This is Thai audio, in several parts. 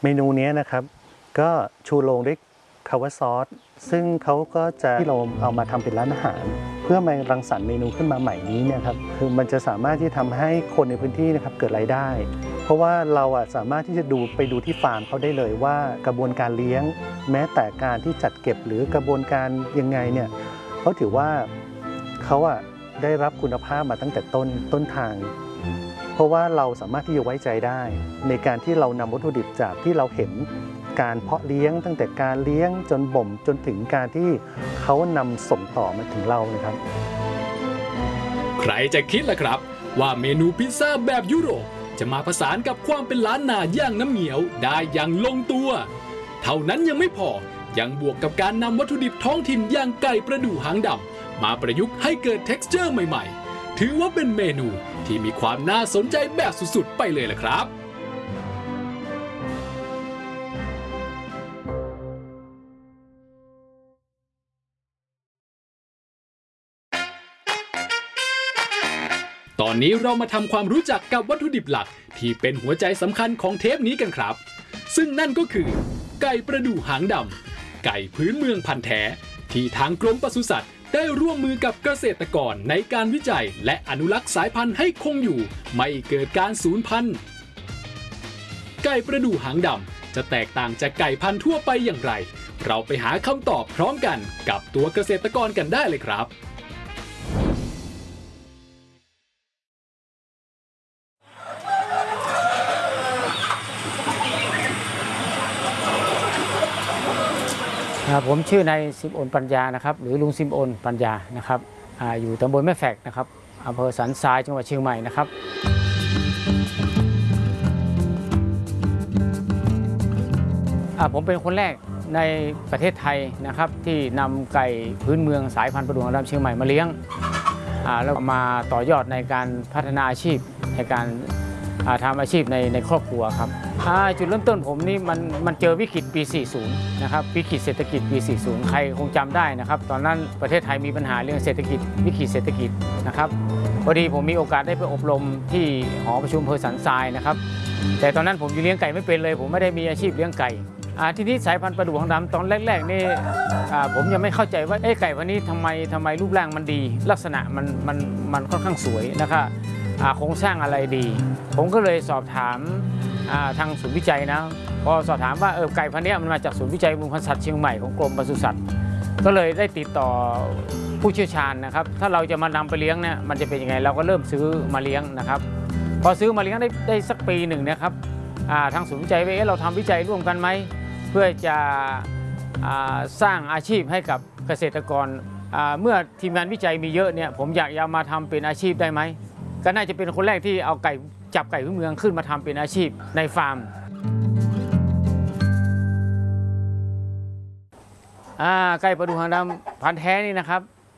เมนูนี้นะครับก็ชูโรงด้วยคาว่าซอสซึ่งเขาก็จะที่เราเอามาทำเป็นร้านอาหารเพื่อมารังสรรค์เมนูขึ้นมาใหม่นี้เนี่ยครับคือมันจะสามารถที่ทำให้คนในพื้นที่นะครับเกิดรายได้เพราะว่าเราสามารถที่จะไปดูที่ฟาร์มเขาได้เลยว่ากระบวนการเลี้ยงแม้แต่การที่จัดเก็บหรือกระบวนการยังไงเนี่ยเขาถือว่าเขาได้รับคุณภาพมาตั้งแต่ต้นทางเพราะว่าเราสามารถที่จะไว้ใจได้ในการที่เรานำวัตถุดิบจากที่เราเห็นการเพาะเลี้ยงตั้งแต่การเลี้ยงจนบ่มจนถึงการที่เขานำส่งต่อมาถึงเรานะครับใครจะคิดล่ะครับว่าเมนูพิซซ่าแบบยุโรปจะมาผสานกับความเป็นล้านนาย่างน้ำเงี้ยวได้อย่างลงตัวเท่านั้นยังไม่พอยังบวกกับการนำวัตถุดิบท้องถิ่นอย่างไก่ประดู่หางดำมาประยุกต์ให้เกิด texture ใหม่ๆถือว่าเป็นเมนูที่มีความน่าสนใจแบบสุดๆไปเลยล่ะครับตอนนี้เรามาทำความรู้จักกับวัตถุดิบหลักที่เป็นหัวใจสำคัญของเทปนี้กันครับซึ่งนั่นก็คือไก่ประดู่หางดำไก่พื้นเมืองพันธุ์แท้ที่ทางกรมปศุสัตว์ได้ร่วมมือกับเกษตรกรในการวิจัยและอนุรักษ์สายพันธุ์ให้คงอยู่ไม่เกิดการสูญพันธุ์ไก่ประดู่หางดำจะแตกต่างจากไก่พันธุ์ทั่วไปอย่างไรเราไปหาคำตอบพร้อมกันกับตัวเกษตรกรกันได้เลยครับผมชื่อนายซิมโอนปัญญานะครับหรือลุงซิมโอนปัญญานะครับอยู่ตำบลแม่แฝกนะครับอำเภอสันทรายจังหวัดเชียงใหม่นะครับผมเป็นคนแรกในประเทศไทยนะครับที่นำไก่พื้นเมืองสายพันธุ์ประดู่หางดำเชียงใหม่มาเลี้ยงแล้วมาต่อยอดในการพัฒนาอาชีพในการทำอาชีพในครอบครัวครับจุดเริ่มต้นผมนี่มันเจอวิกฤตปี 40 นะครับวิกฤตเศรษฐกิจปี 40 ใครคงจำได้นะครับตอนนั้นประเทศไทยมีปัญหาเรื่องเศรษฐกิจวิกฤตเศรษฐกิจนะครับพอดีผมมีโอกาสได้ไปอบรมที่หอประชุมอำเภอสันทรายนะครับแต่ตอนนั้นผมยังเลี้ยงไก่ไม่เป็นเลยผมไม่ได้มีอาชีพเลี้ยงไก่ทีนี้สายพันธุ์ประดู่หางดำตอนแรกๆนี่ผมยังไม่เข้าใจว่าไก่พันธุ์นี้ทำไมรูปร่างมันดีลักษณะมันค่อนข้างสวยนะครับโครงสร้างอะไรดีผมก็เลยสอบถามทางศูนย์วิจัยนะพอสอบถามว่าไก่พันธุ์นี้มันมาจากศูนย์วิจัยพันธุ์สัตว์เชียงใหม่ของกรมปศุสัตว์ก็เลยได้ติดต่อผู้เชี่ยวชาญนะครับถ้าเราจะมานำไปเลี้ยงเนี่ยมันจะเป็นยังไงเราก็เริ่มซื้อมาเลี้ยงนะครับพอซื้อมาเลี้ยงได้สักปีหนึ่งนะครับทางศูนย์วิจัยว่าเราทำวิจัยร่วมกันไหมเพื่อจะสร้างอาชีพให้กับเกษตรกรเมื่อทีมงานวิจัยมีเยอะเนี่ยผมอยากจะมาทำเป็นอาชีพได้ไหมก็น่าจะเป็นคนแรกที่เอาจับไก่พื้นเมืองขึ้นมาทำเป็นอาชีพในฟาร์มไก่ประดู่หางดำพันธุ์แท้นี่นะครับ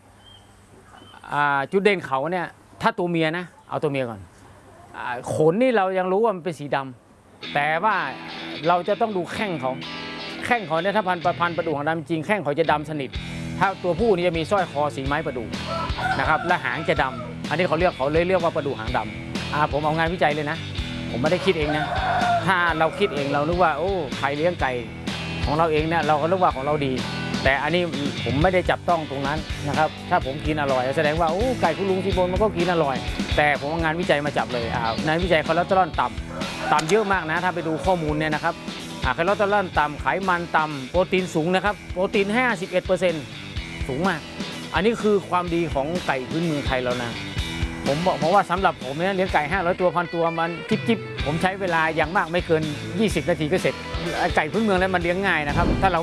จุดเด่นเขาเนี่ยถ้าตัวเมียนะเอาตัวเมียก่อนขนนี่เรายังรู้ว่ามันเป็นสีดำแต่ว่าเราจะต้องดูแข้งเขาเนี่ยถ้าพันธุ์ประดู่หางดำจริงแข้งเขาจะดำสนิทถ้าตัวผู้นี่จะมีสร้อยคอสีไม้ประดู่นะครับและหางจะดำอันนี้เขาเรียกว่าประดู่หางดำผมเอางานวิจัยเลยนะผมไม่ได้คิดเองนะถ้าเราคิดเองเรานึกว่าโอ้ใครเลี้ยงไก่ของเราเองเนี่ยเราก็นึกว่าของเราดีแต่อันนี้ผมไม่ได้จับต้องตรงนั้นนะครับถ้าผมกินอร่อยแสดงว่าโอ้ไก่คุณลุงซิโบนมันก็กินอร่อยแต่ผมเอางานวิจัยมาจับเลยงานวิจัยคอเลสเตอรอลต่ำเยอะมากนะถ้าไปดูข้อมูลเนี่ยนะครับคอเลสเตอรอลต่ำไขมันต่ำโปรตีนสูงนะครับโปรตีน 51% สูงมากอันนี้คือความดีของไก่พื้นเมืองไทยแล้วนะผมบอกว่าสำหรับผมเนี่ยเลี้ยงไก่500 ตัว1,000 ตัวมันจิ๊บผมใช้เวลาอย่างมากไม่เกิน20 นาทีก็เสร็จไก่พื้นเมืองแล้วมันเลี้ยงง่ายนะครับถ้าเรา